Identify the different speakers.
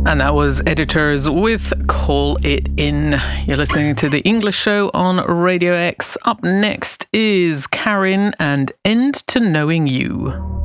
Speaker 1: And that was Editors with Call It In. You're listening to The English Show on Radio X. Up next is Karin and End to Knowing You.